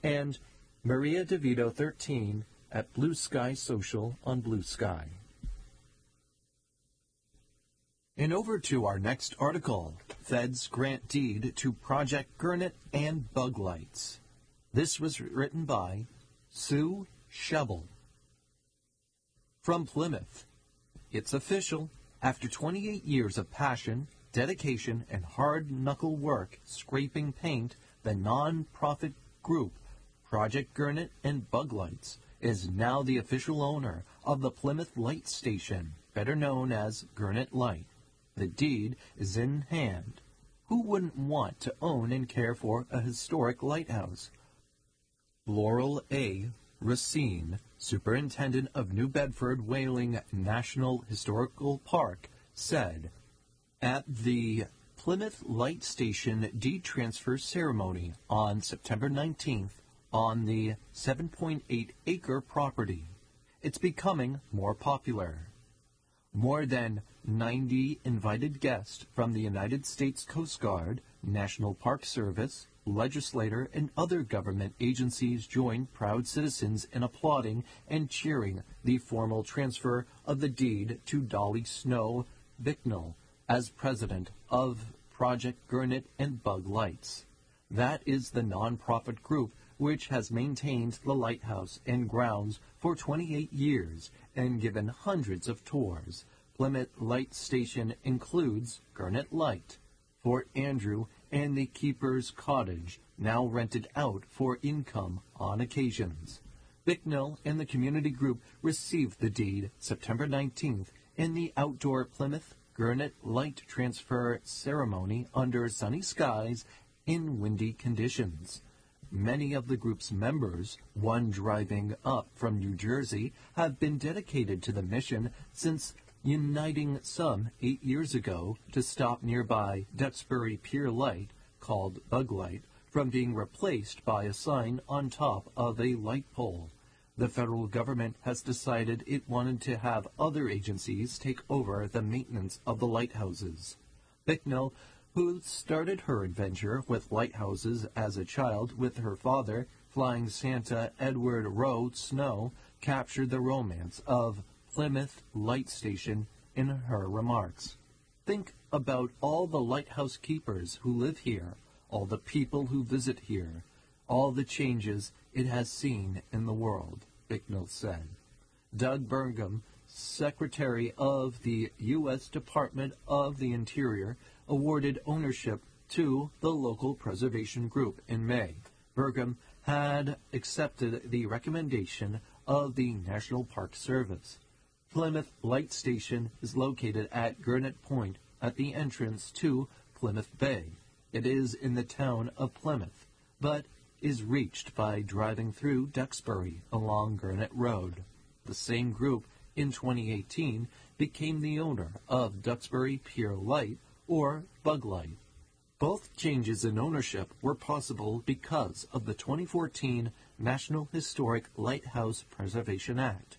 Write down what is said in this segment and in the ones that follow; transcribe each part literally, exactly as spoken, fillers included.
and Maria DeVito thirteen at Blue Sky Social on Blue Sky. And over to our next article, Feds grant deed to Project Gurnet and Bug Lights. This was written by Sue Shebel. From Plymouth, it's official. After twenty-eight years of passion, dedication, and hard-knuckle work scraping paint, the non-profit group Project Gurnet and Bug Lights is now the official owner of the Plymouth Light Station, better known as Gurnet Light. The deed is in hand. Who wouldn't want to own and care for a historic lighthouse? Laurel A. Racine, Superintendent of New Bedford Whaling National Historical Park, said, at the Plymouth Light Station deed transfer ceremony on September nineteenth on the seven point eight acre property, it's becoming more popular. More than ninety invited guests from the United States Coast Guard, National Park Service, legislator, and other government agencies joined proud citizens in applauding and cheering the formal transfer of the deed to Dolly Snow Bicknell as president of Project Gurnet and Bug Lights. That is the nonprofit group which has maintained the lighthouse and grounds for twenty-eight years and given hundreds of tours. Plymouth Light Station includes Gurnet Light, Fort Andrew, and the Keeper's Cottage, now rented out for income on occasions. Bicknell and the community group received the deed September nineteenth in the outdoor Plymouth Gurnet Light transfer ceremony under sunny skies in windy conditions. Many of the group's members, one driving up from New Jersey, have been dedicated to the mission since uniting some eight years ago to stop nearby Duxbury Pier Light, called Bug Light, from being replaced by a sign on top of a light pole. The federal government has decided it wanted to have other agencies take over the maintenance of the lighthouses. Bicknell, who started her adventure with lighthouses as a child with her father, Flying Santa Edward Rowe Snow, captured the romance of Plymouth Light Station in her remarks. Think about all the lighthouse keepers who live here, all the people who visit here, all the changes it has seen in the world, Bicknell said. Doug Burgum, Secretary of the U S Department of the Interior, awarded ownership to the local preservation group in May. Burgum had accepted the recommendation of the National Park Service. Plymouth Light Station is located at Gurnet Point at the entrance to Plymouth Bay. It is in the town of Plymouth, but is reached by driving through Duxbury along Gurnet Road. The same group in twenty eighteen became the owner of Duxbury Pier Light, or Bug Light. Both changes in ownership were possible because of the twenty fourteen National Historic Lighthouse Preservation Act.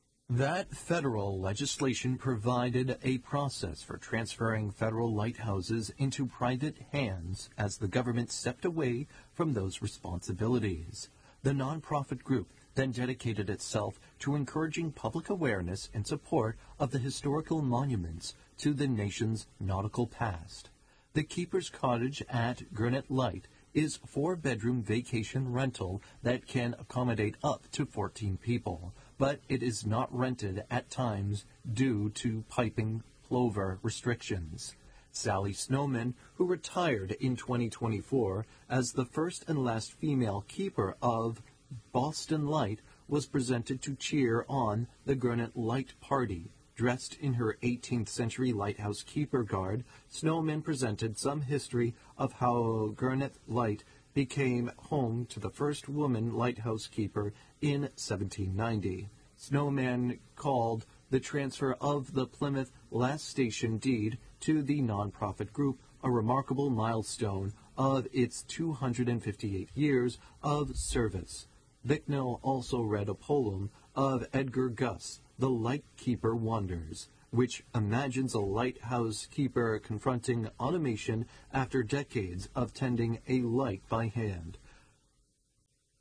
That federal legislation provided a process for transferring federal lighthouses into private hands as the government stepped away from those responsibilities. The nonprofit group then dedicated itself to encouraging public awareness and support of the historical monuments to the nation's nautical past. The Keeper's Cottage at Gurnet Light is a four-bedroom vacation rental that can accommodate up to fourteen people, but it is not rented at times due to piping plover restrictions. Sally Snowman, who retired in twenty twenty-four as the first and last female keeper of Boston Light, was presented to cheer on the Gurnet Light party. Dressed in her eighteenth century lighthouse keeper garb, Snowman presented some history of how Gurnet Light became home to the first woman lighthouse keeper in seventeen ninety. Snowman called the transfer of the Plymouth Last Station deed to the nonprofit group a remarkable milestone of its two hundred fifty-eight years of service. Bicknell also read a poem of Edgar Guss, The Lightkeeper Wanders, which imagines a lighthouse keeper confronting automation after decades of tending a light by hand.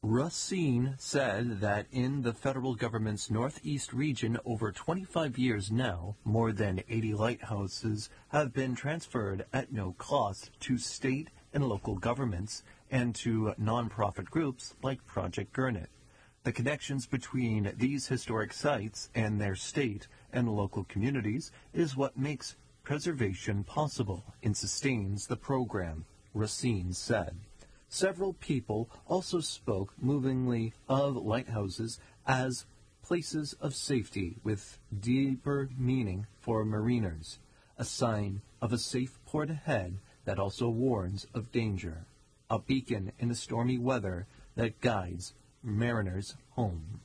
Racine said that in the federal government's northeast region over twenty-five years now, more than eighty lighthouses have been transferred at no cost to state and local governments and to nonprofit groups like Project Gurnet. The connections between these historic sites and their state and local communities is what makes preservation possible and sustains the program, Racine said. Several people also spoke movingly of lighthouses as places of safety with deeper meaning for mariners, a sign of a safe port ahead that also warns of danger, a beacon in the stormy weather that guides mariners home.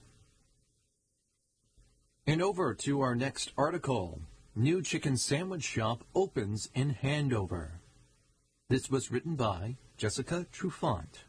And over to our next article. New chicken sandwich shop opens in Handover. This was written by Jessica Trufant.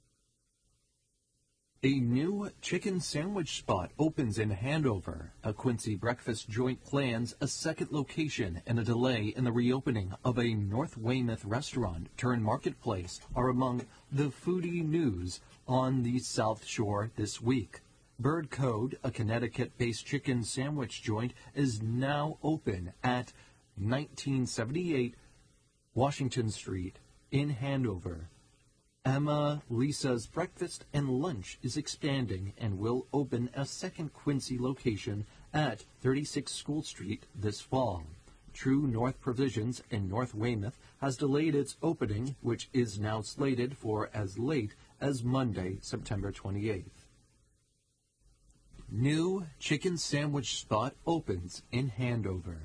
A new chicken sandwich spot opens in Handover. A Quincy breakfast joint plans a second location, and a delay in the reopening of a North Weymouth restaurant turned marketplace are among the foodie news on the South Shore this week. Bird Code, a Connecticut-based chicken sandwich joint, is now open at nineteen seventy-eight Washington Street in Handover. Emma Lisa's Breakfast and Lunch is expanding and will open a second Quincy location at thirty-six School Street this fall. True North Provisions in North Weymouth has delayed its opening, which is now slated for as late as Monday, September twenty-eighth. New chicken sandwich spot opens in Handover.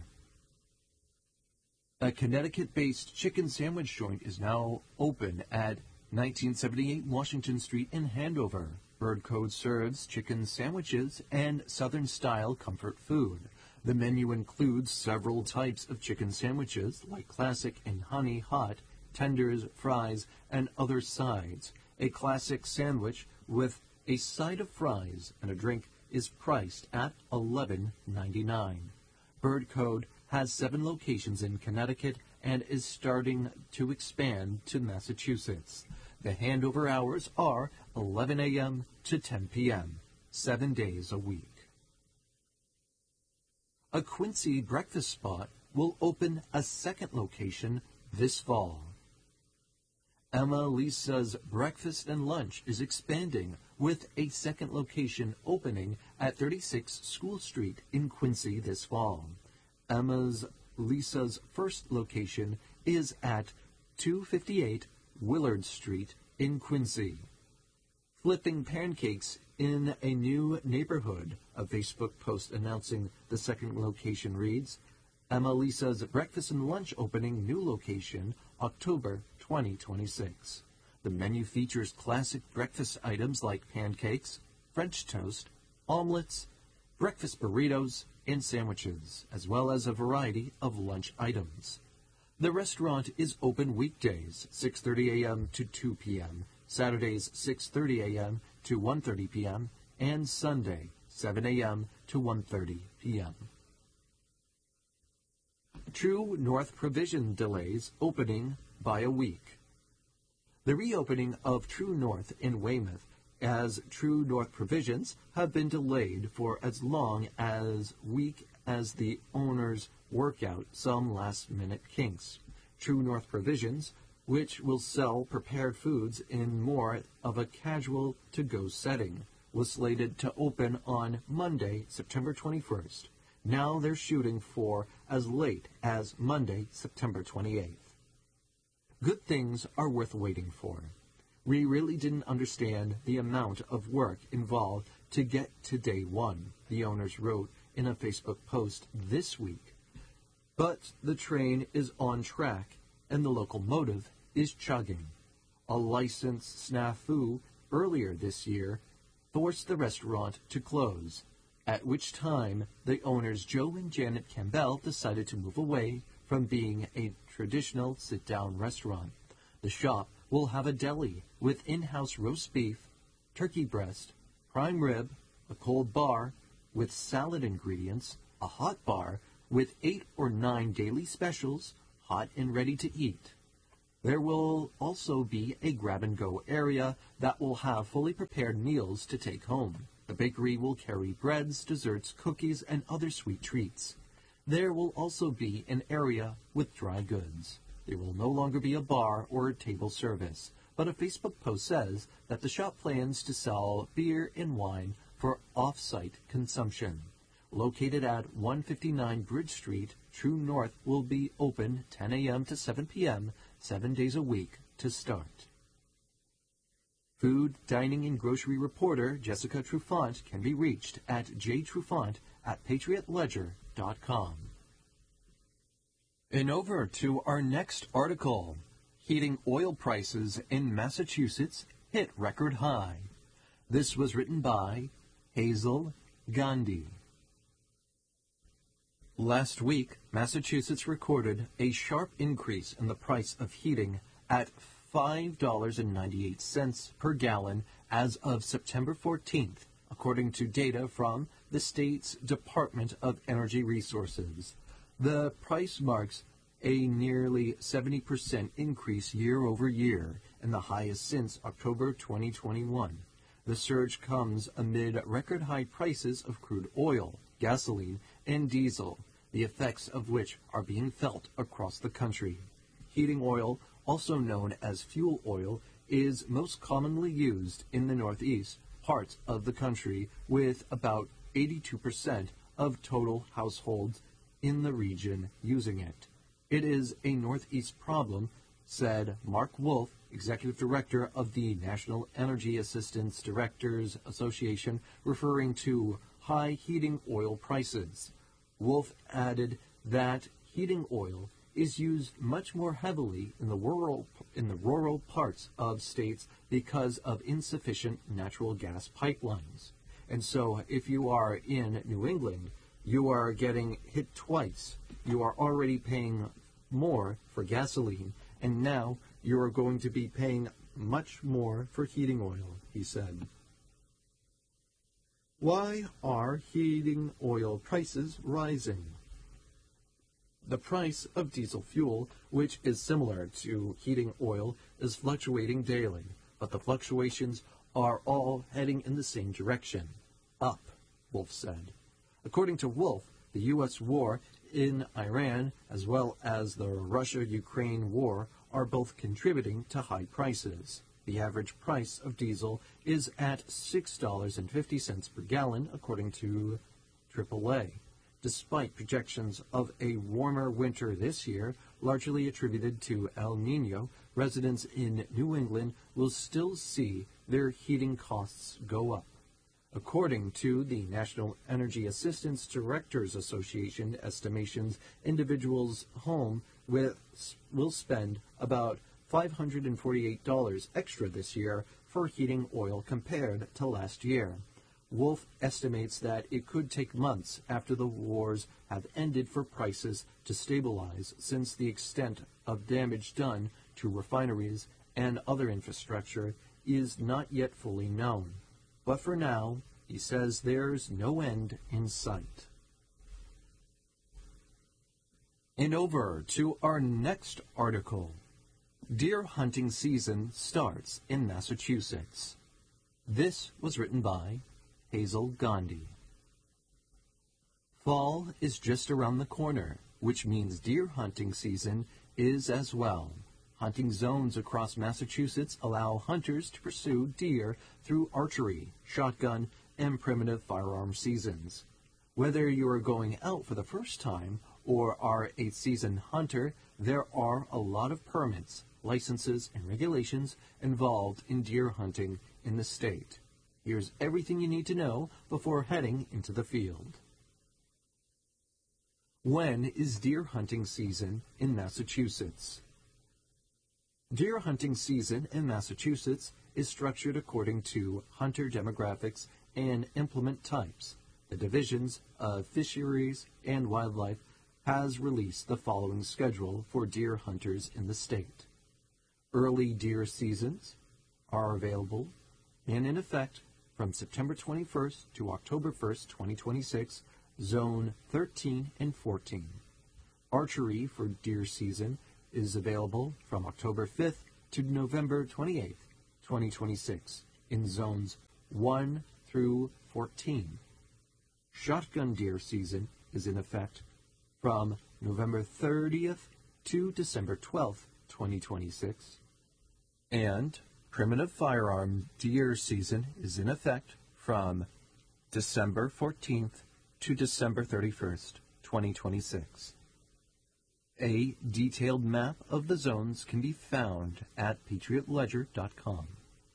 A Connecticut-based chicken sandwich joint is now open at nineteen seventy-eight Washington Street in Handover. Bird Code serves chicken sandwiches and Southern-style comfort food. The menu includes several types of chicken sandwiches, like classic and honey hot, tenders, fries, and other sides. A classic sandwich with a side of fries and a drink is priced at eleven ninety-nine. Bird Code has seven locations in Connecticut and is starting to expand to Massachusetts. The handover hours are eleven a.m. to ten p.m., seven days a week. A Quincy breakfast spot will open a second location this fall. Emma Lisa's Breakfast and Lunch is expanding with a second location opening at thirty-six School Street in Quincy this fall. Emma's Lisa's first location is at two fifty-eight Willard Street in Quincy. Flipping pancakes in a new neighborhood. A Facebook post announcing the second location reads, Emma Lisa's Breakfast and Lunch opening new location October twenty twenty-six. The menu features classic breakfast items like pancakes, French toast, omelets, breakfast burritos, and sandwiches, as well as a variety of lunch items. The restaurant is open weekdays, six thirty a.m. to two p.m., Saturdays six thirty a.m. to one thirty p.m., and Sunday seven a.m. to one thirty p.m. True North Provision delays opening by a week. The reopening of True North in Weymouth as True North Provisions have been delayed for as long as week as the owners work out some last-minute kinks. True North Provisions, which will sell prepared foods in more of a casual to-go setting, was slated to open on Monday, September twenty-first. Now they're shooting for as late as Monday, September twenty-eighth. Good things are worth waiting for. We really didn't understand the amount of work involved to get to day one, the owners wrote in a Facebook post this week. But the train is on track, and the locomotive is chugging. A license snafu earlier this year forced the restaurant to close, at which time the owners Joe and Janet Campbell decided to move away from being a traditional sit-down restaurant. The shop will have a deli with in-house roast beef, turkey breast, prime rib, a cold bar with salad ingredients, a hot bar with eight or nine daily specials, hot and ready to eat. There will also be a grab-and-go area that will have fully prepared meals to take home. The bakery will carry breads, desserts, cookies, and other sweet treats. There will also be an area with dry goods. There will no longer be a bar or table service, but a Facebook post says that the shop plans to sell beer and wine for off-site consumption. Located at one fifty-nine Bridge Street, True North will be open ten a m to seven p m, seven days a week to start. Food, dining, and grocery reporter Jessica Trufant can be reached at jtrufant at patriot ledger dot com. And over to our next article. Heating oil prices in Massachusetts hit record high. This was written by Hazel Gandhi. Last week, Massachusetts recorded a sharp increase in the price of heating at five dollars and ninety-eight cents per gallon as of September fourteenth, according to data from the state's Department of Energy Resources. The price marks a nearly seventy percent increase year over year and the highest since October twenty twenty-one. The surge comes amid record high prices of crude oil, gasoline, and diesel, the effects of which are being felt across the country. Heating oil, also known as fuel oil, is most commonly used in the northeast parts of the country, with about eighty-two percent of total households in the region using it. It is a northeast problem, said Mark Wolf, Executive Director of the National Energy Assistance Directors Association, referring to high heating oil prices. Wolf added that heating oil is used much more heavily in the rural in the rural parts of states because of insufficient natural gas pipelines. And so if you are in New England, you are getting hit twice. You are already paying more for gasoline, and now you are going to be paying much more for heating oil, he said. Why are heating oil prices rising? The price of diesel fuel, which is similar to heating oil, is fluctuating daily, but the fluctuations are all heading in the same direction, up, Wolf said. According to Wolf, the U S war in Iran, as well as the Russia-Ukraine war, are both contributing to high prices. The average price of diesel is at six dollars and fifty cents per gallon, according to triple A. Despite projections of a warmer winter this year, largely attributed to El Nino, residents in New England will still see their heating costs go up. According to the National Energy Assistance Directors Association estimations, individuals home with, will spend about five hundred forty-eight dollars extra this year for heating oil compared to last year. Wolf estimates that it could take months after the wars have ended for prices to stabilize, since the extent of damage done to refineries and other infrastructure is not yet fully known. But for now, he says there's no end in sight. And over to our next article. Deer hunting season starts in Massachusetts. This was written by Hazel Gandhi. Fall is just around the corner, which means deer hunting season is as well. Hunting zones across Massachusetts allow hunters to pursue deer through archery, shotgun, and primitive firearm seasons. Whether you are going out for the first time or are a seasoned hunter, there are a lot of permits, licenses, and regulations involved in deer hunting in the state. Here's everything you need to know before heading into the field. When is deer hunting season in Massachusetts? Deer hunting season in Massachusetts is structured according to hunter demographics and implement types. The Divisions of Fisheries and Wildlife has released the following schedule for deer hunters in the state. Early deer seasons are available and in effect from September twenty-first to October first, twenty twenty-six, Zone thirteen and fourteen. Archery for deer season is available from October fifth to November twenty-eighth, twenty twenty-six, in zones one through fourteen. Shotgun deer season is in effect from November thirtieth to December twelfth, twenty twenty-six. And primitive firearm deer season is in effect from December fourteenth to December thirty-first, twenty twenty-six. A detailed map of the zones can be found at patriot ledger dot com.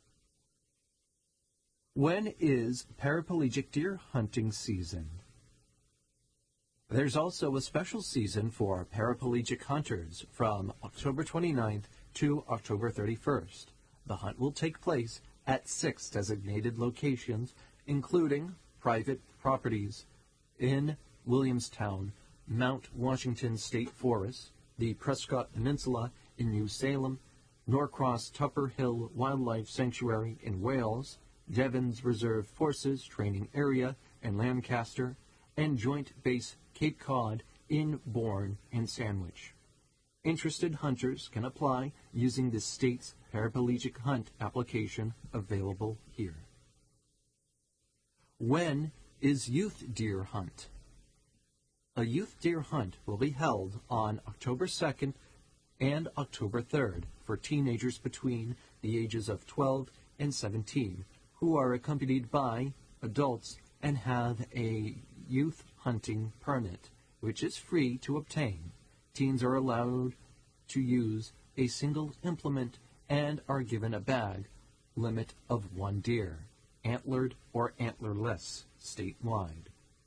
When is paraplegic deer hunting season? There's also a special season for paraplegic hunters from October twenty-ninth to October thirty-first. The hunt will take place at six designated locations, including private properties in Williamstown, Mount Washington State Forest, the Prescott Peninsula in New Salem, Norcross Tupper Hill Wildlife Sanctuary in Wales, Devon's Reserve Forces Training Area in Lancaster, and Joint Base Cape Cod in Bourne and Sandwich. Interested hunters can apply using the state's paraplegic hunt application available here. When is Youth Deer Hunt? A youth deer hunt will be held on October second and October third for teenagers between the ages of twelve and seventeen who are accompanied by adults and have a youth hunting permit, which is free to obtain. Teens are allowed to use a single implement and are given a bag limit of one deer, antlered or antlerless, statewide.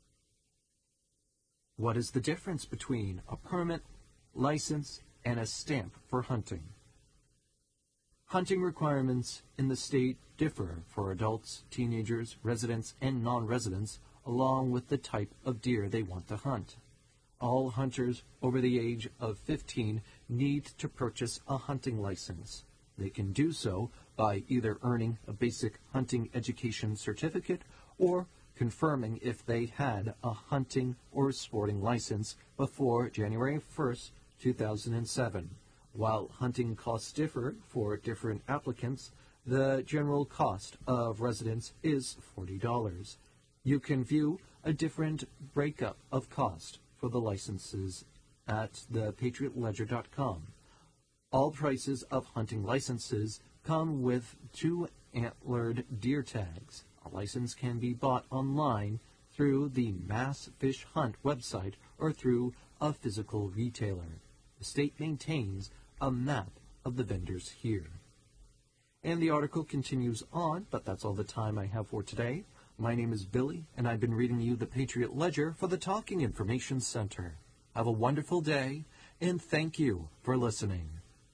What is the difference between a permit, license, and a stamp for hunting? Hunting requirements in the state differ for adults, teenagers, residents, and non-residents, along with the type of deer they want to hunt. All hunters over the age of fifteen need to purchase a hunting license. They can do so by either earning a basic hunting education certificate or confirming if they had a hunting or sporting license before January first, two thousand seven. While hunting costs differ for different applicants, the general cost of residence is forty dollars. You can view a different breakup of cost for the licenses at the patriot ledger dot com. All prices of hunting licenses come with two antlered deer tags. A license can be bought online through the Mass Fish Hunt website or through a physical retailer. The state maintains a map of the vendors here. And the article continues on, but that's all the time I have for today. My name is Billy, and I've been reading you the Patriot Ledger for the Talking Information Center. Have a wonderful day, and thank you for listening.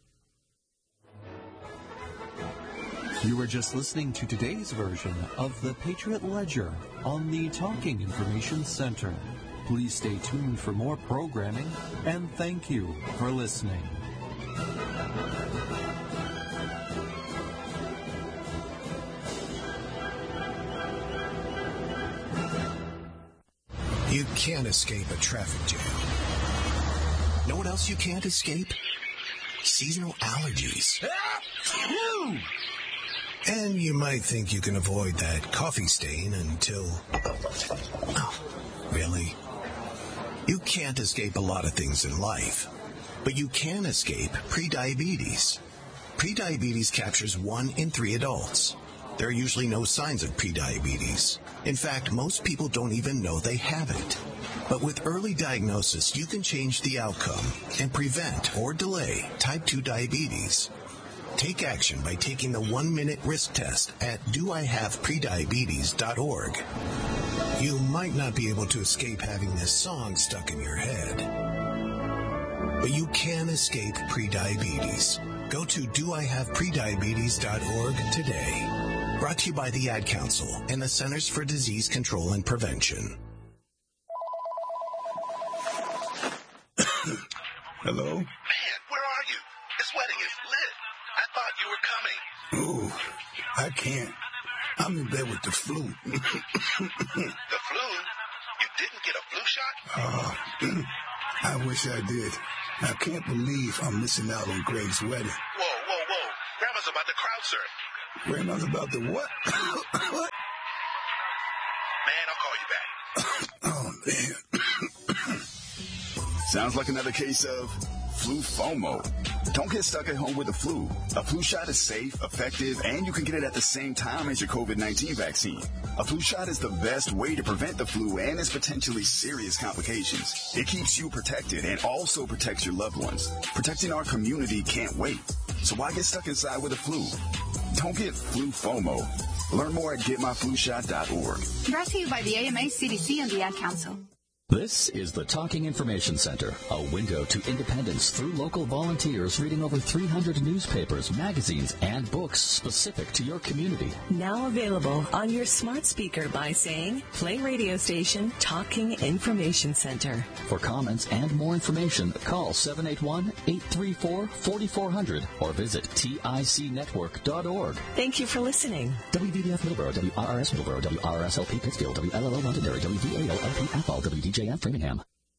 You were just listening to today's version of the Patriot Ledger on the Talking Information Center. Please stay tuned for more programming, and thank you for listening. You can't escape a traffic jam. Know what else you can't escape? Seasonal allergies. And you might think you can avoid that coffee stain until... Oh, really? You can't escape a lot of things in life, but you can escape prediabetes. Prediabetes captures one in three adults. There are usually no signs of prediabetes. In fact, most people don't even know they have it. But with early diagnosis, you can change the outcome and prevent or delay type two diabetes. Take action by taking the one-minute risk test at do I have prediabetes dot org. You might not be able to escape having this song stuck in your head, but you can escape prediabetes. Go to do I have prediabetes dot org today. Brought to you by the Ad Council and the Centers for Disease Control and Prevention. Hello? Man, where are you? This wedding is lit. I thought you were coming. Ooh, I can't. I'm in bed with the flu. The flu? You didn't get a flu shot? Uh, I wish I did. I can't believe I'm missing out on Greg's wedding. Whoa, whoa, whoa. Grandma's about to crowd surf. Grandma's about to what? What? Man, I'll call you back. Oh, man. Sounds like another case of flu FOMO. Don't get stuck at home with the flu. A flu shot is safe, effective, and you can get it at the same time as your COVID nineteen vaccine. A flu shot is the best way to prevent the flu and its potentially serious complications. It keeps you protected and also protects your loved ones. Protecting our community can't wait. So why get stuck inside with the flu? Don't get flu FOMO. Learn more at get my flu shot dot org. Brought to you by the A M A, C D C, and the Ad Council. This is the Talking Information Center, a window to independence through local volunteers reading over three hundred newspapers, magazines, and books specific to your community. Now available on your smart speaker by saying, play radio station Talking Information Center. For comments and more information, call seven eight one, eight three four, four four zero zero or visit tic network dot org. Thank you for listening. W B D F Middleborough, W R R S Middleborough, W R R S L P Pittsfield, W L L O Londonderry, W V A L L P Athol, W D J M Framingham.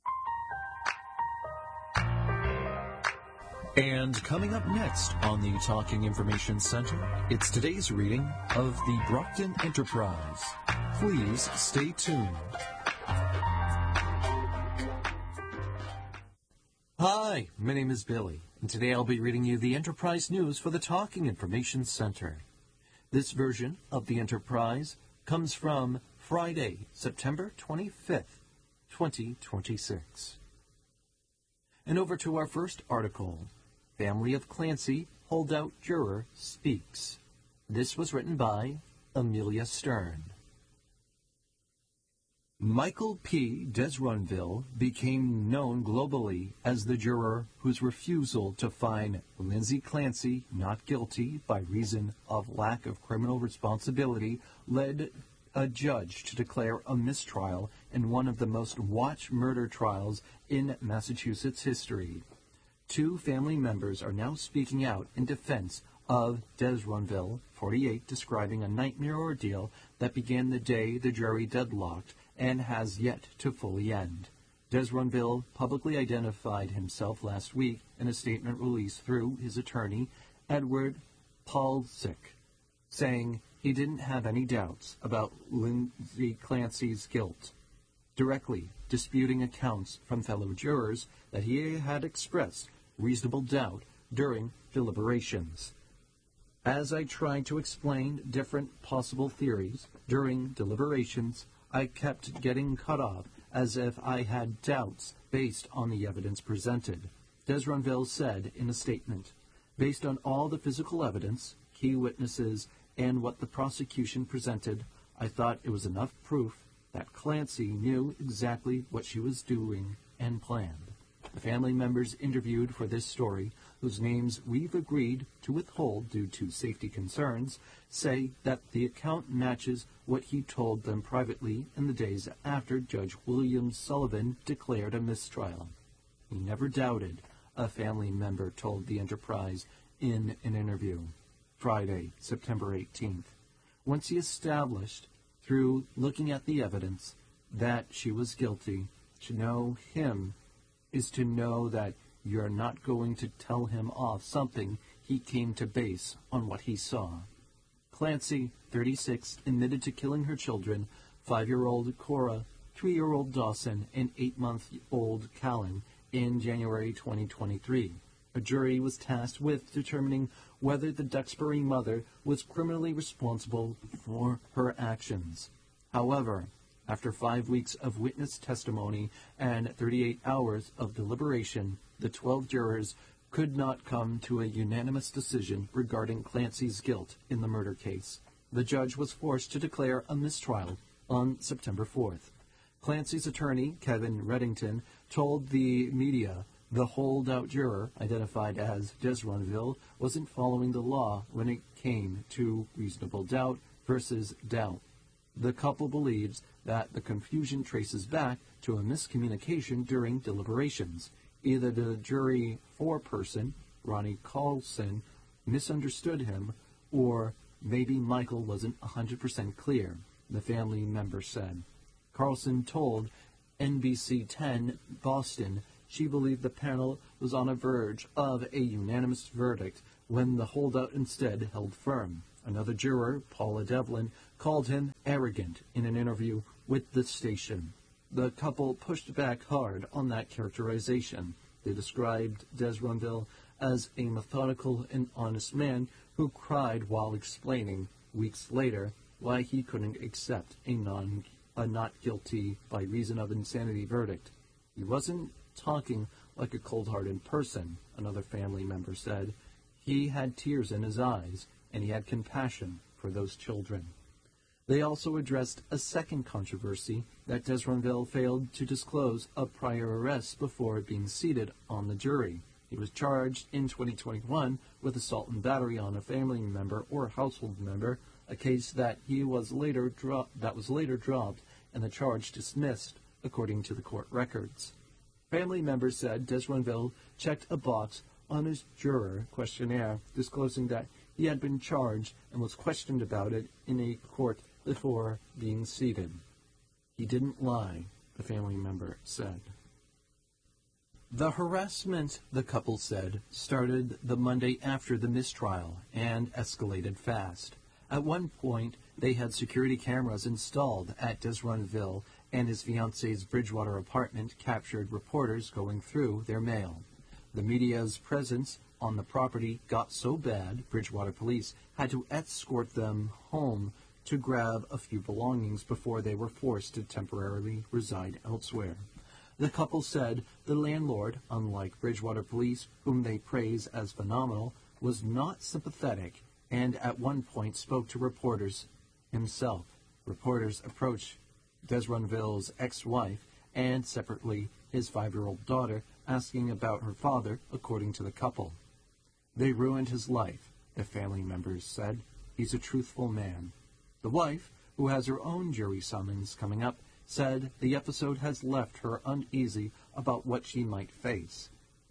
And coming up next on the Talking Information Center, it's today's reading of the Brockton Enterprise. Please stay tuned. Hi, my name is Billy, and today I'll be reading you the Enterprise News for the Talking Information Center. This version of the Enterprise comes from Friday, September twenty-fifth, twenty twenty-six. And over to our first article. Family of Clancy holdout juror speaks. This was written by Amelia Stern. Michael P. Desronville became known globally as the juror whose refusal to find Lindsay Clancy not guilty by reason of lack of criminal responsibility led a judge to declare a mistrial in one of the most watched murder trials in Massachusetts history. Two family members are now speaking out in defense of Desronville, forty-eight, describing a nightmare ordeal that began the day the jury deadlocked and has yet to fully end. Desronville publicly identified himself last week in a statement released through his attorney, Edward Paulsick, saying he didn't have any doubts about Lindsay Clancy's guilt, directly disputing accounts from fellow jurors that he had expressed reasonable doubt during deliberations. As I tried to explain different possible theories during deliberations, I kept getting cut off as if I had doubts based on the evidence presented, Desronville said in a statement. Based on all the physical evidence, key witnesses, and what the prosecution presented, I thought it was enough proof that Clancy knew exactly what she was doing and planned. The family members interviewed for this story, whose names we've agreed to withhold due to safety concerns, say that the account matches what he told them privately in the days after Judge William Sullivan declared a mistrial. He never doubted, a family member told the Enterprise in an interview. Friday, September eighteenth. Once he established, through looking at the evidence, that she was guilty, to know him is to know that you're not going to tell him off something he came to base on what he saw. Clancy, thirty-six, admitted to killing her children, five-year-old Cora, three-year-old Dawson, and eight-month-old Callan, in January twenty twenty-three. A jury was tasked with determining whether the Duxbury mother was criminally responsible for her actions. However, after five weeks of witness testimony and thirty-eight hours of deliberation, the twelve jurors could not come to a unanimous decision regarding Clancy's guilt in the murder case. The judge was forced to declare a mistrial on September fourth. Clancy's attorney, Kevin Reddington, told the media the holdout juror, identified as Desronville, wasn't following the law when it came to reasonable doubt versus doubt. The couple believes that the confusion traces back to a miscommunication during deliberations. Either the jury foreperson, Ronnie Carlson, misunderstood him, or maybe Michael wasn't one hundred percent clear, the family member said. Carlson told N B C ten Boston she believed the panel was on the verge of a unanimous verdict when the holdout instead held firm. Another juror, Paula Devlin, called him arrogant in an interview with the station. The couple pushed back hard on that characterization. They described Des Ronville as a methodical and honest man who cried while explaining, weeks later, why he couldn't accept a non a not guilty by reason of insanity verdict. He wasn't talking like a cold-hearted person, another family member said. He had tears in his eyes, and he had compassion for those children. They also addressed a second controversy, that Des Ronville failed to disclose a prior arrest before being seated on the jury. He was charged in twenty twenty-one with assault and battery on a family member or household member, a case that he was later dro- that was later dropped and the charge dismissed, according to the court records. Family members said Des Ronville checked a box on his juror questionnaire, disclosing that he had been charged and was questioned about it in a court before being seated. He didn't lie, the family member said. The harassment, the couple said, started the Monday after the mistrial and escalated fast. At one point, they had security cameras installed at Des Ronville, and his fiance's Bridgewater apartment captured reporters going through their mail. The media's presence on the property got so bad, Bridgewater police had to escort them home to grab a few belongings before they were forced to temporarily reside elsewhere. The couple said the landlord, unlike Bridgewater police, whom they praise as phenomenal, was not sympathetic and at one point spoke to reporters himself. Reporters approached Des Ronville's ex-wife and, separately, his five-year-old daughter, asking about her father, according to the couple. They ruined his life, the family members said. He's a truthful man. The wife, who has her own jury summons coming up, said the episode has left her uneasy about what she might face.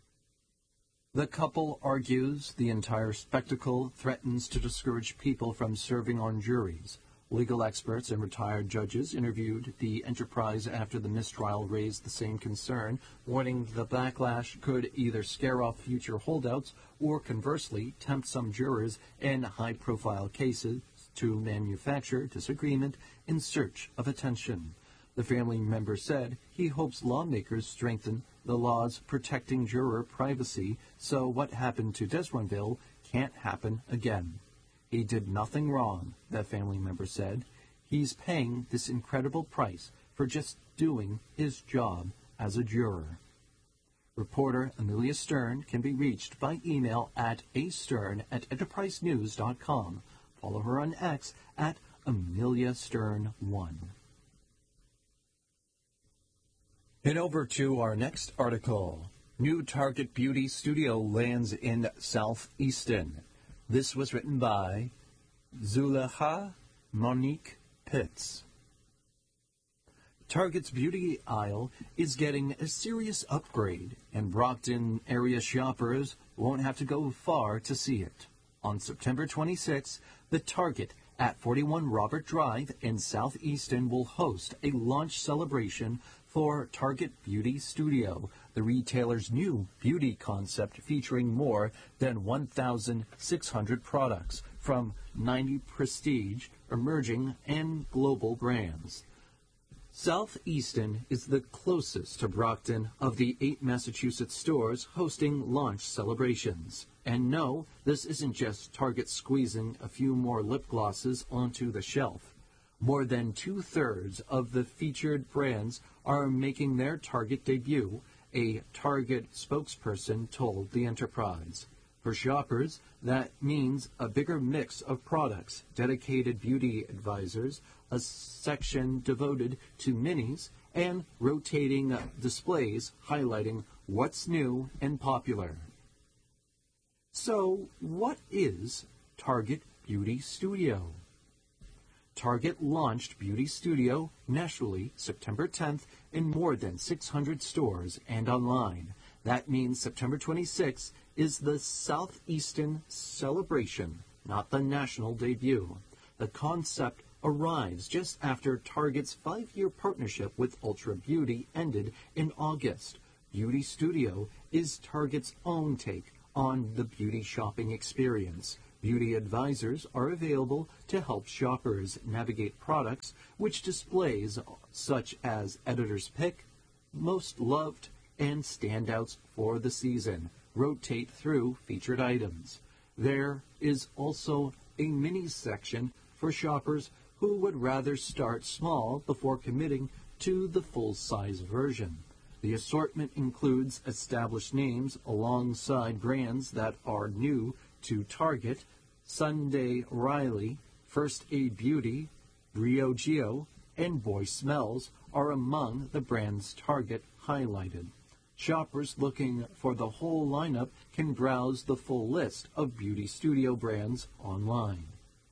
The couple argues the entire spectacle threatens to discourage people from serving on juries. Legal experts and retired judges interviewed the Enterprise after the mistrial raised the same concern, warning the backlash could either scare off future holdouts or, conversely, tempt some jurors in high-profile cases to manufacture disagreement in search of attention. The family member said he hopes lawmakers strengthen the laws protecting juror privacy so what happened to Des Ronville can't happen again. He did nothing wrong, the family member said. He's paying this incredible price for just doing his job as a juror. Reporter Amelia Stern can be reached by email at astern at enterprise news dot com. Follow her on X at Amelia Stern one. And over to our next article. New Target Beauty Studio lands in Southeaston. This was written by Zulaikha Monique Pitts. Target's beauty aisle is getting a serious upgrade, and Brockton area shoppers won't have to go far to see it. On September twenty-sixth, the Target at forty-one Robert Drive in Southeaston will host a launch celebration for Target Beauty Studio, the retailer's new beauty concept featuring more than one thousand six hundred products from ninety prestige, emerging, and global brands. Southeaston is the closest to Brockton of the eight Massachusetts stores hosting launch celebrations. And no, this isn't just Target squeezing a few more lip glosses onto the shelf. More than two-thirds of the featured brands are making their Target debut, a Target spokesperson told the Enterprise. For shoppers, that means a bigger mix of products, dedicated beauty advisors, a section devoted to minis, and rotating displays highlighting what's new and popular. So, what is Target Beauty Studio? Target launched Beauty Studio nationally September tenth in more than six hundred stores and online. That means September twenty-sixth is the Southeastern celebration, not the national debut. The concept arrives just after Target's five-year partnership with Ultra Beauty ended in August. Beauty Studio is Target's own take on the beauty shopping experience. Beauty advisors are available to help shoppers navigate products which displays such as Editor's Pick, Most Loved, and Standouts for the Season rotate through featured items. There is also a mini section for shoppers who would rather start small before committing to the full-size version. The assortment includes established names alongside brands that are new to Target. Sunday Riley, First Aid Beauty, Briogeo, and Boy Smells are among the brands Target highlighted. Shoppers looking for the whole lineup can browse the full list of Beauty Studio brands online.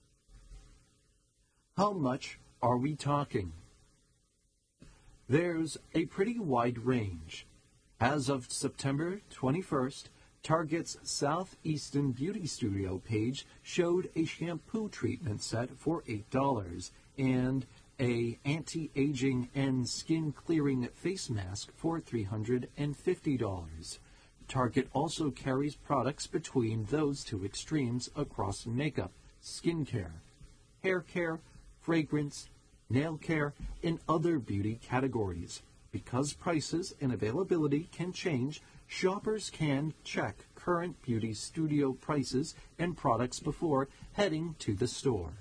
How much are we talking? There's a pretty wide range. As of September twenty-first, Target's Southeastern Beauty Studio page showed a shampoo treatment set for eight dollars and a anti-aging and skin-clearing face mask for three hundred fifty dollars. Target also carries products between those two extremes across makeup, skincare, hair care, fragrance, nail care, and other beauty categories. Because prices and availability can change, shoppers can check current Beauty Studio prices and products before heading to the store.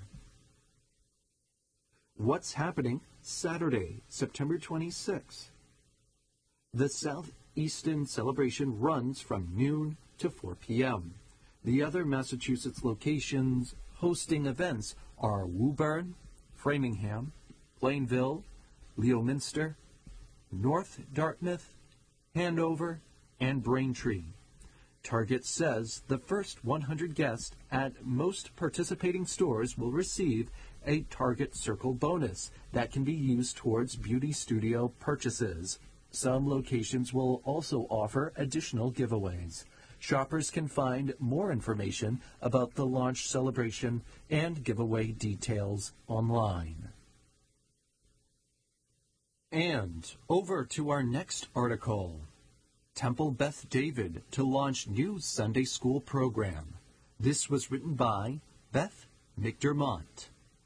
What's happening Saturday, September twenty-sixth? The Southeastern celebration runs from noon to four p.m. The other Massachusetts locations hosting events are Woburn, Framingham, Plainville, Leominster, North Dartmouth, Hanover, and Braintree. Target says the first one hundred guests at most participating stores will receive a Target Circle bonus that can be used towards Beauty Studio purchases. Some locations will also offer additional giveaways. Shoppers can find more information about the launch celebration and giveaway details online. And over to our next article. Temple Beth David to launch new Sunday school program. This was written by Beth McDermott.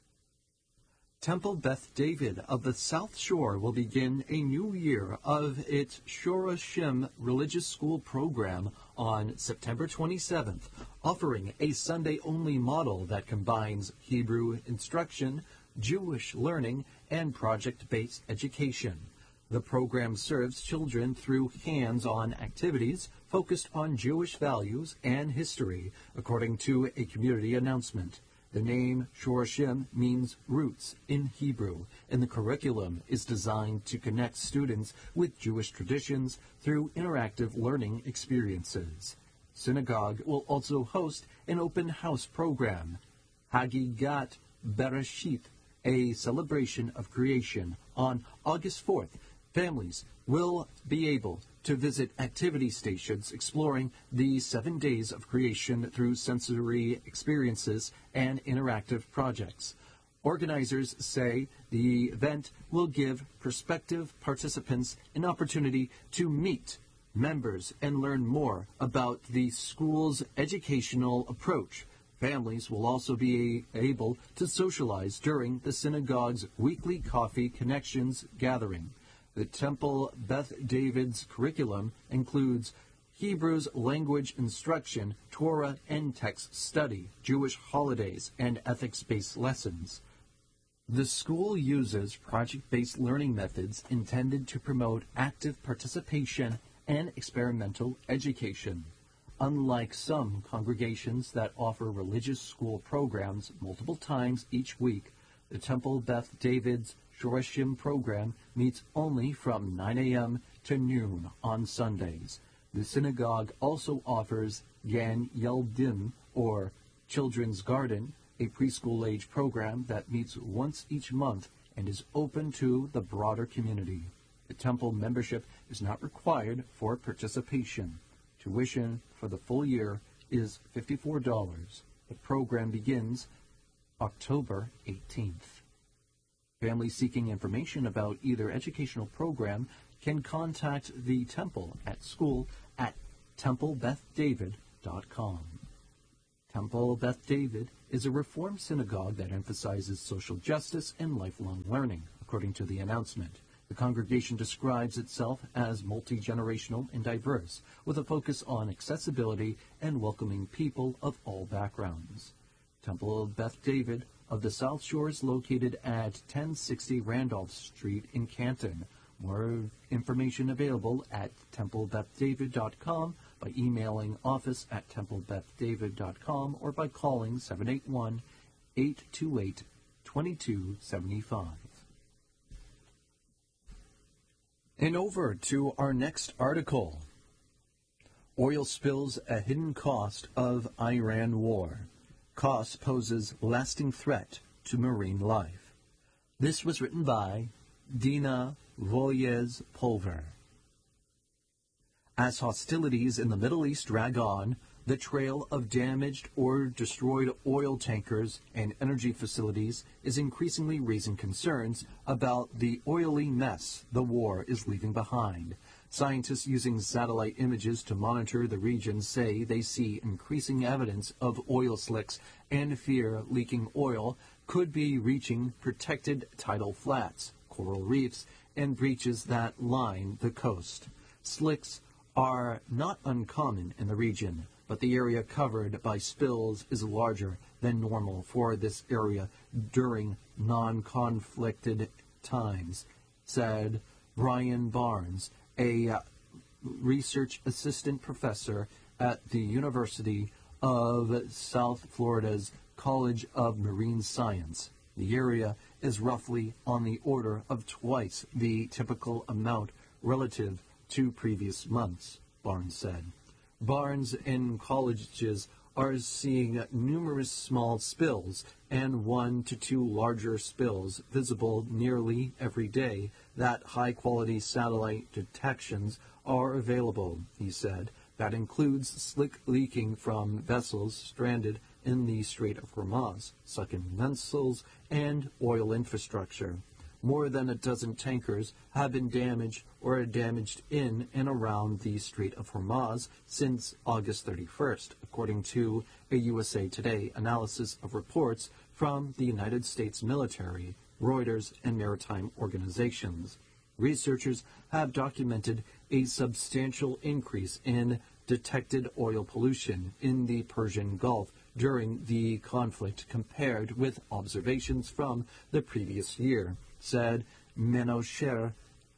Temple Beth David of the South Shore will begin a new year of its Shorashim religious school program on September twenty-seventh, offering a Sunday-only model that combines Hebrew instruction, Jewish learning, and project-based education. The program serves children through hands-on activities focused on Jewish values and history, according to a community announcement. The name Shorashim means roots in Hebrew, and the curriculum is designed to connect students with Jewish traditions through interactive learning experiences. Synagogue will also host an open house program, Hagigat Bereshit, a celebration of creation, on August fourth. Families will be able to visit activity stations exploring the seven days of creation through sensory experiences and interactive projects. Organizers say the event will give prospective participants an opportunity to meet members and learn more about the school's educational approach. Families will also be able to socialize during the synagogue's weekly Coffee Connections gathering. The Temple Beth David's curriculum includes Hebrew's language instruction, Torah and text study, Jewish holidays, and ethics-based lessons. The school uses project-based learning methods intended to promote active participation and experimental education. Unlike some congregations that offer religious school programs multiple times each week, the Temple Beth David's Shorashim program meets only from nine a.m. to noon on Sundays. The synagogue also offers Gan Yeldim, or Children's Garden, a preschool-age program that meets once each month and is open to the broader community. The temple membership is not required for participation. Tuition for the full year is fifty-four dollars. The program begins October eighteenth. Families seeking information about either educational program can contact the temple at school at temple beth david dot com. Temple Beth David is a Reformed synagogue that emphasizes social justice and lifelong learning, according to the announcement. The congregation describes itself as multi-generational and diverse, with a focus on accessibility and welcoming people of all backgrounds. Temple Beth David of the South Shore is located at ten sixty Randolph Street in Canton. More information available at temple beth david dot com, by emailing office at temple beth david dot com, or by calling seven eight one, eight two eight, two two seven five. And over to our next article. Oil spills a hidden cost of Iran war. Cost poses lasting threat to marine life. This was written by Dina Voyez-Pulver. As hostilities in the Middle East drag on, the trail of damaged or destroyed oil tankers and energy facilities is increasingly raising concerns about the oily mess the war is leaving behind. Scientists using satellite images to monitor the region say they see increasing evidence of oil slicks and fear leaking oil could be reaching protected tidal flats, coral reefs, and breaches that line the coast. Slicks are not uncommon in the region, but the area covered by spills is larger than normal for this area during non-conflicted times, said Brian Barnes, a research assistant professor at the University of South Florida's College of Marine Science. The area is roughly on the order of twice the typical amount relative to previous months, Barnes said. Barnes and colleges are seeing numerous small spills and one to two larger spills visible nearly every day that high-quality satellite detections are available, he said. That includes slick leaking from vessels stranded in the Strait of Hormuz, sunken vessels, and oil infrastructure. More than a dozen tankers have been damaged or are damaged in and around the Strait of Hormuz since August thirty-first, according to a U S A Today analysis of reports from the United States military, Reuters, and maritime organizations. Researchers have documented a substantial increase in detected oil pollution in the Persian Gulf during the conflict compared with observations from the previous year, said Menosher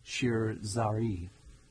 Shirzari,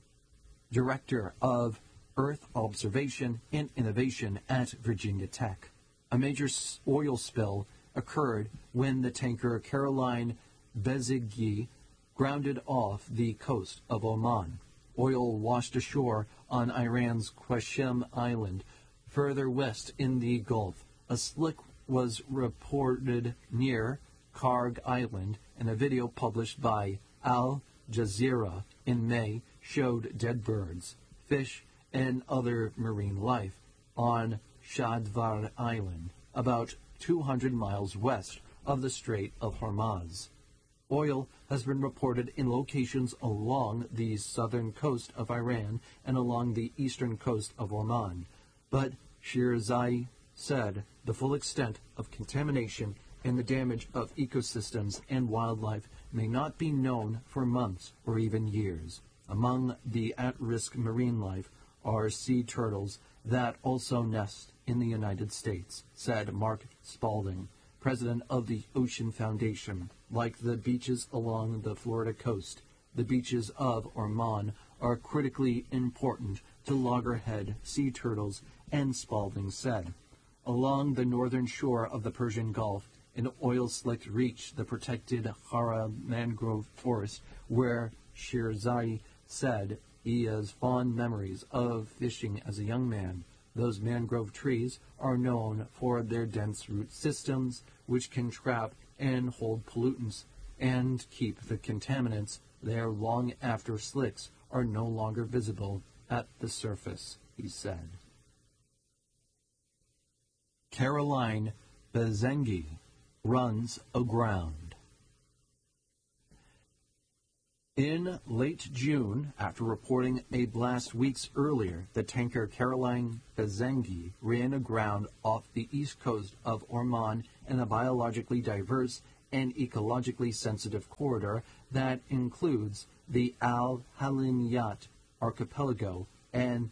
director of Earth Observation and Innovation at Virginia Tech. A major oil spill occurred when the tanker Caroline Bezigi grounded off the coast of Oman. Oil washed ashore on Iran's Qashem Island, further west in the Gulf. A slick was reported near Karg Island, and a video published by Al Jazeera in May showed dead birds, fish, and other marine life on Shadvar Island, about two hundred miles west of the Strait of Hormuz. Oil has been reported in locations along the southern coast of Iran and along the eastern coast of Oman, but Shirzai said the full extent of contamination and the damage of ecosystems and wildlife may not be known for months or even years. Among the at-risk marine life are sea turtles that also nest in the United States, said Mark Spalding, president of the Ocean Foundation. Like the beaches along the Florida coast, the beaches of Oman are critically important to loggerhead sea turtles, and Spalding said. Along the northern shore of the Persian Gulf, an oil slick reached the protected Hara mangrove forest, where Shirzai said he has fond memories of fishing as a young man. Those mangrove trees are known for their dense root systems, which can trap and hold pollutants and keep the contaminants there long after slicks are no longer visible at the surface, he said. Caroline Bezegi runs aground. In late June, after reporting a blast weeks earlier, the tanker Caroline Bazengi ran aground off the east coast of Oman in a biologically diverse and ecologically sensitive corridor that includes the Al Haliniyat archipelago and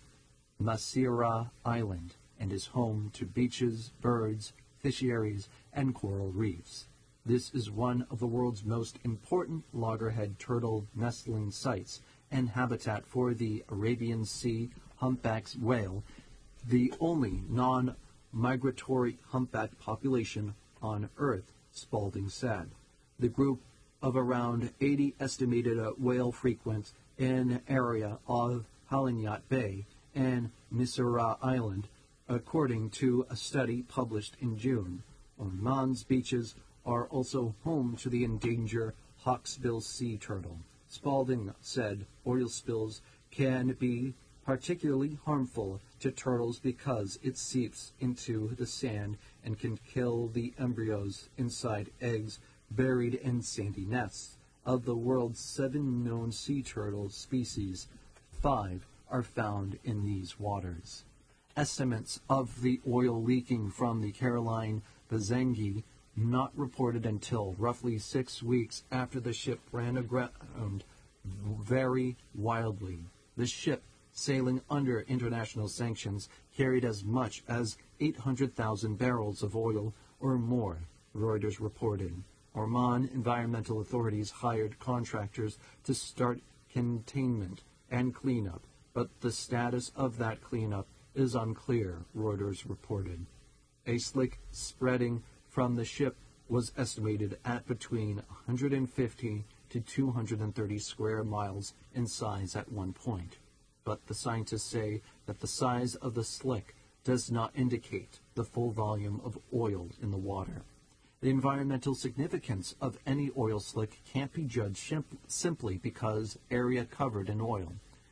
Masira Island, and is home to beaches, birds, fisheries, and coral reefs. This is one of the world's most important loggerhead turtle nestling sites and habitat for the Arabian Sea humpback whale, the only non-migratory humpback population on Earth, Spalding said. The group of around eighty estimated uh, whale frequent an area of Haliniyat Bay and Misra Island, according to a study published in June. Oman's beaches are also home to the endangered hawksbill sea turtle. Spalding said oil spills can be particularly harmful to turtles because it seeps into the sand and can kill the embryos inside eggs buried in sandy nests. Of the world's seven known sea turtle species, five are found in these waters. Estimates of the oil leaking from the Caroline Bazengi not reported until roughly six weeks after the ship ran aground very wildly. The ship, sailing under international sanctions, carried as much as eight hundred thousand barrels of oil or more, Reuters reported. Oman environmental authorities hired contractors to start containment and cleanup, but the status of that cleanup is unclear, Reuters reported. A slick spreading from the ship was estimated at between one hundred fifty to two hundred thirty square miles in size at one point. But the scientists say that the size of the slick does not indicate the full volume of oil in the water. The environmental significance of any oil slick can't be judged shim- simply because area covered in oil,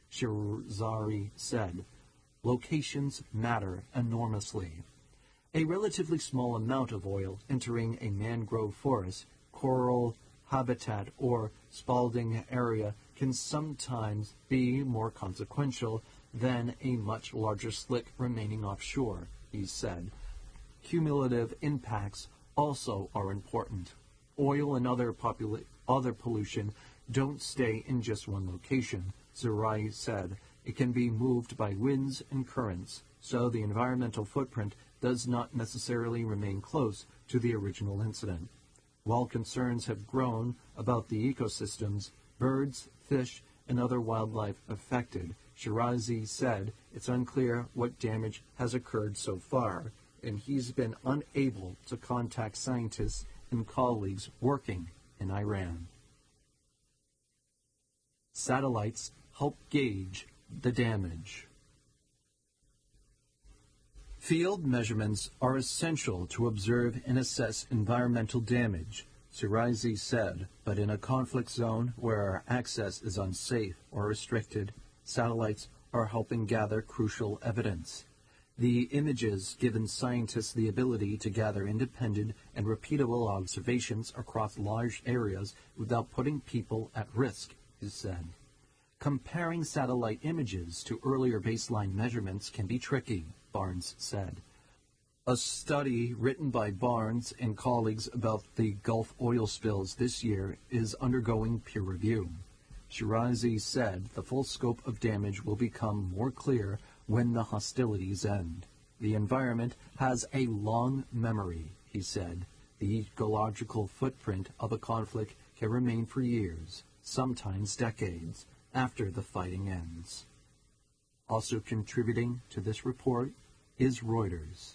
Shirzari said. Locations matter enormously. A relatively small amount of oil entering a mangrove forest, coral habitat, or Spalding area can sometimes be more consequential than a much larger slick remaining offshore, he said. Cumulative impacts also are important. Oil and other, popula- other pollution don't stay in just one location, Zerai said. It can be moved by winds and currents, so the environmental footprint does not necessarily remain close to the original incident. While concerns have grown about the ecosystems, birds, fish, and other wildlife affected, Shirazi said it's unclear what damage has occurred so far, and he's been unable to contact scientists and colleagues working in Iran. Satellites help gauge the damage. Field measurements are essential to observe and assess environmental damage, Shirazi said, but in a conflict zone where access is unsafe or restricted, satellites are helping gather crucial evidence. The images given scientists the ability to gather independent and repeatable observations across large areas without putting people at risk, he said. Comparing satellite images to earlier baseline measurements can be tricky, Barnes said. A study written by Barnes and colleagues about the Gulf oil spills this year is undergoing peer review. Shirazi said the full scope of damage will become more clear when the hostilities end. The environment has a long memory, he said. The ecological footprint of a conflict can remain for years, sometimes decades, after the fighting ends. Also contributing to this report is Reuters.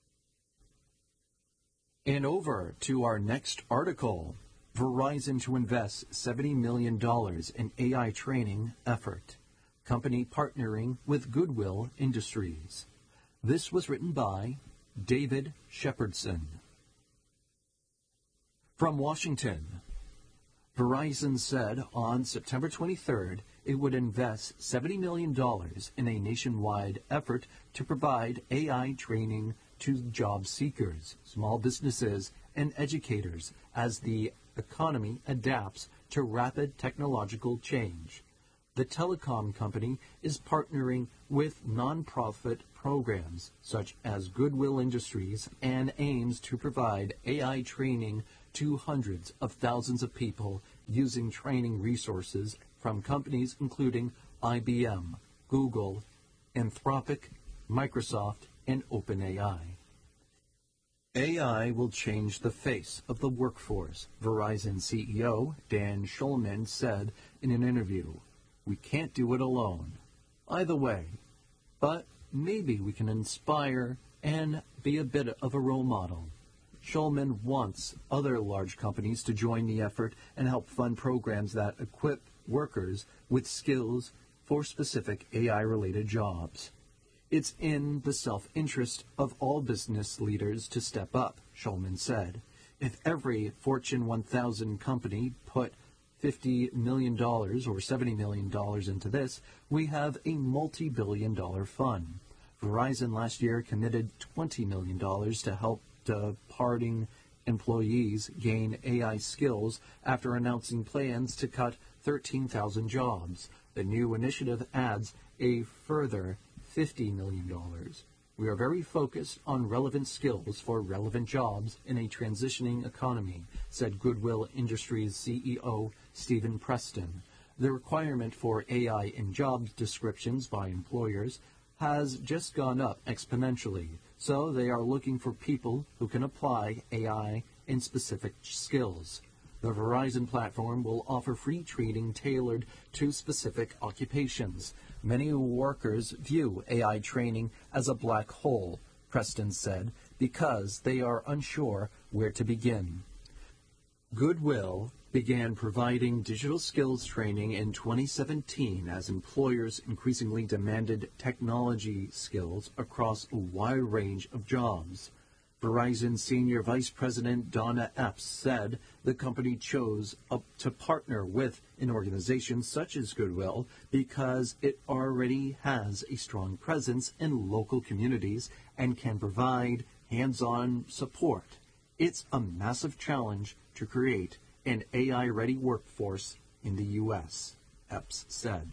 And over to our next article. Verizon to invest seventy million dollars in A I training effort. Company partnering with Goodwill Industries. This was written by David Shepardson. From Washington, Verizon said on September twenty-third it would invest seventy million dollars in a nationwide effort to provide A I training to job seekers, small businesses, and educators as the economy adapts to rapid technological change. The telecom company is partnering with nonprofit programs such as Goodwill Industries and aims to provide A I training to hundreds of thousands of people using training resources from companies including I B M, Google, Anthropic, Microsoft, and OpenAI. A I will change the face of the workforce, Verizon C E O Dan Schulman said in an interview. We can't do it alone. Either way, but maybe we can inspire and be a bit of a role model. Schulman wants other large companies to join the effort and help fund programs that equip workers with skills for specific A I-related jobs. It's in the self-interest of all business leaders to step up, Schulman said. If every Fortune one thousand company put fifty million dollars or seventy million dollars into this, we have a multi-billion dollar fund. Verizon last year committed twenty million dollars to help departing employees gain A I skills after announcing plans to cut thirteen thousand jobs. The new initiative adds a further fifty million dollars. We are very focused on relevant skills for relevant jobs in a transitioning economy, said Goodwill Industries C E O Stephen Preston. The requirement for A I in job descriptions by employers has just gone up exponentially, so they are looking for people who can apply A I in specific skills. The Verizon platform will offer free training tailored to specific occupations. Many workers view A I training as a black hole, Preston said, because they are unsure where to begin. Goodwill began providing digital skills training in twenty seventeen as employers increasingly demanded technology skills across a wide range of jobs. Verizon Senior Vice President Donna Epps said the company chose up to partner with an organization such as Goodwill because it already has a strong presence in local communities and can provide hands-on support. It's a massive challenge to create an A I-ready workforce in the U S, Epps said.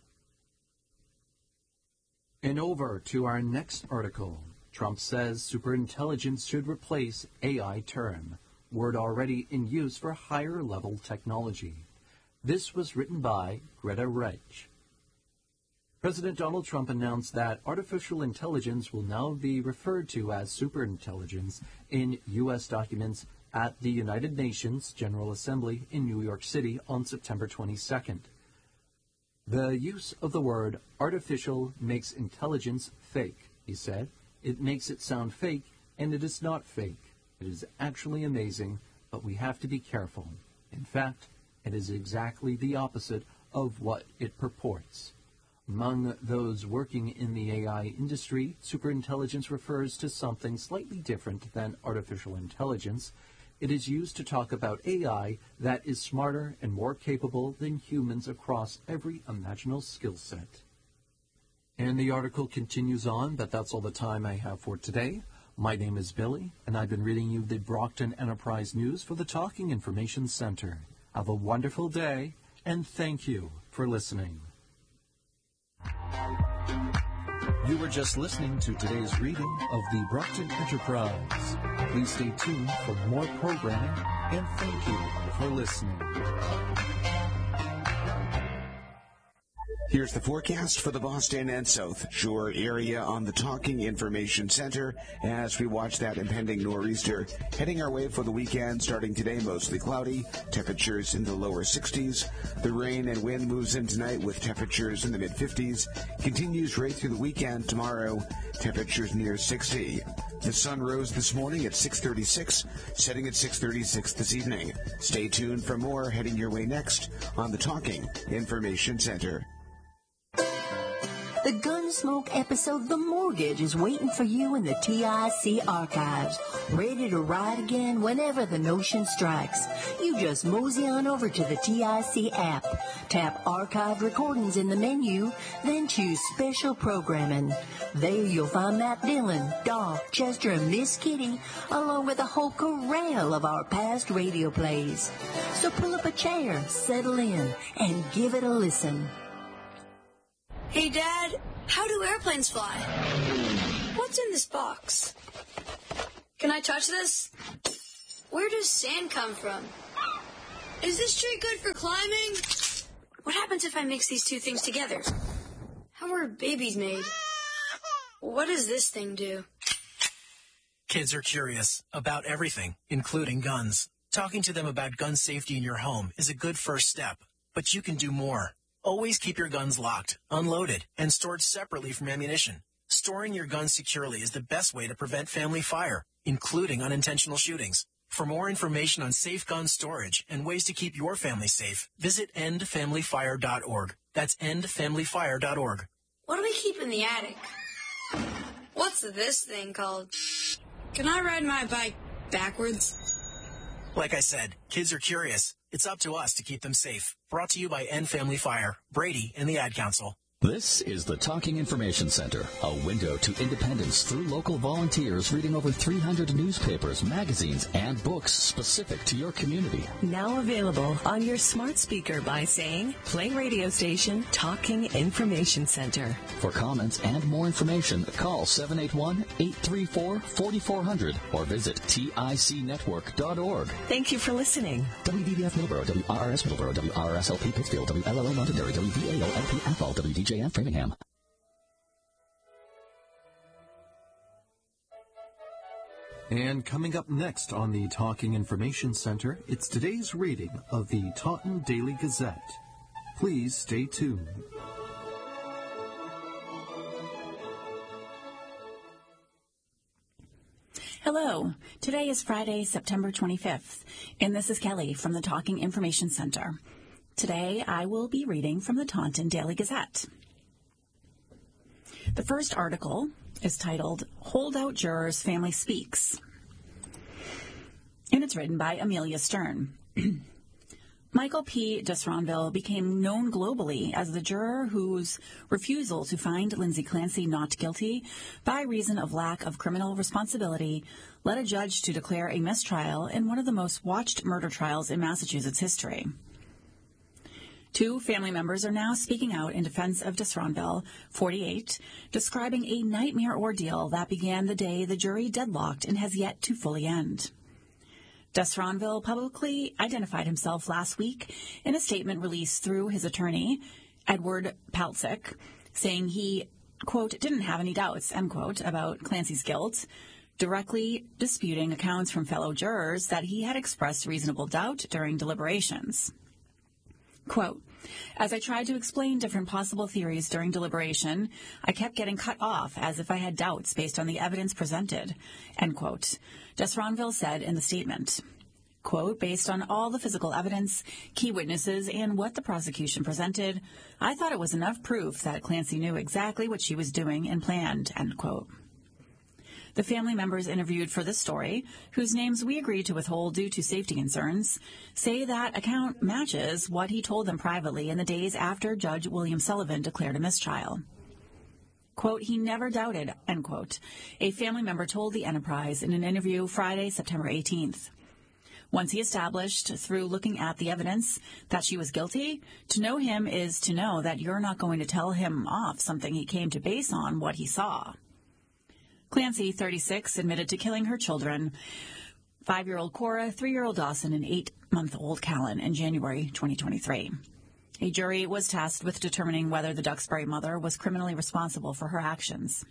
And over to our next article. Trump says superintelligence should replace A I term, word already in use for higher-level technology. This was written by Greta Reich. President Donald Trump announced that artificial intelligence will now be referred to as superintelligence in U S documents at the United Nations General Assembly in New York City on September twenty-second. The use of the word artificial makes intelligence fake, he said. It makes it sound fake, and it is not fake. It is actually amazing, but we have to be careful. In fact, it is exactly the opposite of what it purports. Among those working in the A I industry, superintelligence refers to something slightly different than artificial intelligence. It is used to talk about A I that is smarter and more capable than humans across every imaginable skill set. And the article continues on, but that's all the time I have for today. My name is Billy, and I've been reading you the Brockton Enterprise News for the Talking Information Center. Have a wonderful day, and thank you for listening. You were just listening to today's reading of the Brockton Enterprise. Please stay tuned for more programming, and thank you for listening. Here's the forecast for the Boston and South Shore area on the Talking Information Center as we watch that impending nor'easter heading our way for the weekend. Starting today, mostly cloudy, temperatures in the lower sixties. The rain and wind moves in tonight with temperatures in the mid-fifties. Continues right through the weekend. Tomorrow, temperatures near sixty. The sun rose this morning at six thirty-six, setting at six thirty-six this evening. Stay tuned for more heading your way next on the Talking Information Center. The Gunsmoke episode The Mortgage is waiting for you in the T I C archives, ready to ride again whenever the notion strikes. You just mosey on over to the T I C app, tap Archived Recordings in the menu, then choose Special Programming. There you'll find Matt Dillon, Doc, Chester, and Miss Kitty, along with a whole corral of our past radio plays. So pull up a chair, settle in, and give it a listen. Hey, Dad, how do airplanes fly? What's in this box? Can I touch this? Where does sand come from? Is this tree good for climbing? What happens if I mix these two things together? How are babies made? What does this thing do? Kids are curious about everything, including guns. Talking to them about gun safety in your home is a good first step, but you can do more. Always keep your guns locked, unloaded, and stored separately from ammunition. Storing your guns securely is the best way to prevent family fire, including unintentional shootings. For more information on safe gun storage and ways to keep your family safe, visit end family fire dot org. That's end family fire dot org. What do we keep in the attic? What's this thing called? Can I ride my bike backwards? Like I said, kids are curious. It's up to us to keep them safe. Brought to you by End Family Fire, Brady, and the Ad Council. This is the Talking Information Center, a window to independence through local volunteers reading over three hundred newspapers, magazines, and books specific to your community. Now available on your smart speaker by saying, play radio station Talking Information Center. For comments and more information, call seven eight one, eight three four, four four zero zero or visit tic network dot org. Thank you for listening. W D B F Middleborough, W R R S Middleborough, W R R S L P Pittsfield, W L L O Londonderry, W V A O L P Athol, W D J and Framingham. And coming up next on the Talking Information Center, it's today's reading of the Taunton Daily Gazette. Please stay tuned. Hello. Today is Friday, September twenty-fifth, and this is Kelly from the Talking Information Center. Today I will be reading from the Taunton Daily Gazette. The first article is titled, Holdout Jurors Family Speaks, and it's written by Amelia Stern. Michael P. Desronville became known globally as the juror whose refusal to find Lindsay Clancy not guilty by reason of lack of criminal responsibility led a judge to declare a mistrial in one of the most watched murder trials in Massachusetts history. Two family members are now speaking out in defense of Desronville, forty-eight, describing a nightmare ordeal that began the day the jury deadlocked and has yet to fully end. Desronville publicly identified himself last week in a statement released through his attorney, Edward Paltzik, saying he, quote, didn't have any doubts, end quote, about Clancy's guilt, directly disputing accounts from fellow jurors that he had expressed reasonable doubt during deliberations. Quote, as I tried to explain different possible theories during deliberation, I kept getting cut off as if I had doubts based on the evidence presented, end quote. Desronville said in the statement, quote, based on all the physical evidence, key witnesses, and what the prosecution presented, I thought it was enough proof that Clancy knew exactly what she was doing and planned, end quote. The family members interviewed for this story, whose names we agreed to withhold due to safety concerns, say that account matches what he told them privately in the days after Judge William Sullivan declared a mistrial. Quote, he never doubted, end quote, a family member told the Enterprise in an interview Friday, September eighteenth. Once he established, through looking at the evidence, that she was guilty, to know him is to know that you're not going to tell him off something he came to base on what he saw. Clancy, thirty-six, admitted to killing her children, five-year-old Cora, three-year-old Dawson, and eight-month-old Callan, in January twenty twenty-three. A jury was tasked with determining whether the Duxbury mother was criminally responsible for her actions.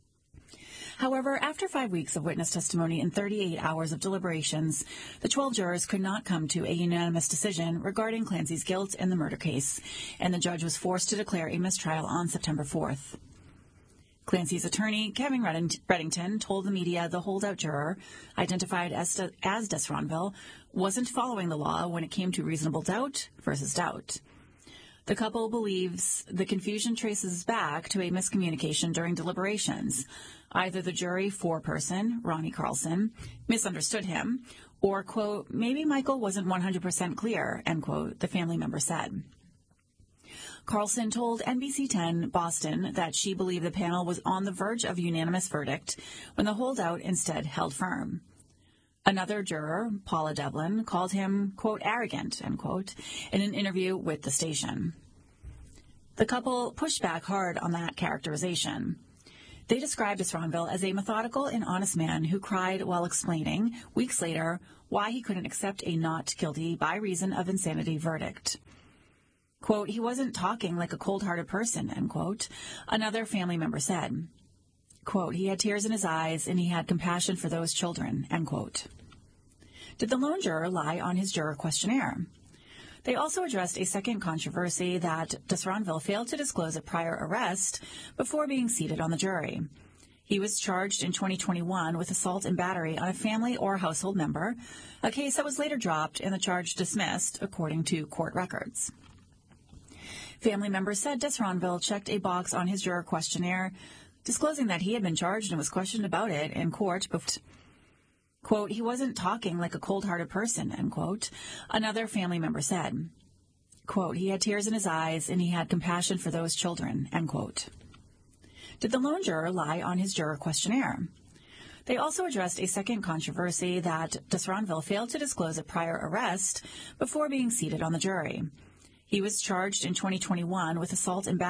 However, after five weeks of witness testimony and thirty-eight hours of deliberations, the twelve jurors could not come to a unanimous decision regarding Clancy's guilt in the murder case, and the judge was forced to declare a mistrial on September fourth. Clancy's attorney, Kevin Reddington, told the media the holdout juror, identified as, as Desronville, wasn't following the law when it came to reasonable doubt versus doubt. The couple believes the confusion traces back to a miscommunication during deliberations. Either the jury foreperson, Ronnie Carlson, misunderstood him, or, quote, maybe Michael wasn't one hundred percent clear, end quote, the family member said. Carlson told N B C ten Boston that she believed the panel was on the verge of a unanimous verdict when the holdout instead held firm. Another juror, Paula Devlin, called him, quote, arrogant, end quote, in an interview with the station. The couple pushed back hard on that characterization. They described Disronville as a methodical and honest man who cried while explaining, weeks later, why he couldn't accept a not guilty by reason of insanity verdict. Quote, he wasn't talking like a cold-hearted person, end quote, another family member said. Quote, he had tears in his eyes and he had compassion for those children, end quote. Did the lone juror lie on his juror questionnaire? They also addressed a second controversy that Disronville failed to disclose a prior arrest before being seated on the jury. He was charged in twenty twenty-one with assault and battery on a family or household member, a case that was later dropped and the charge dismissed, according to court records. Family members said Disronville checked a box on his juror questionnaire, disclosing that he had been charged and was questioned about it in court. Quote, he wasn't talking like a cold-hearted person, end quote, another family member said. Quote, he had tears in his eyes and he had compassion for those children, end quote. Did the lone juror lie on his juror questionnaire? They also addressed a second controversy that Disronville failed to disclose a prior arrest before being seated on the jury. He was charged in twenty twenty-one with assault and battery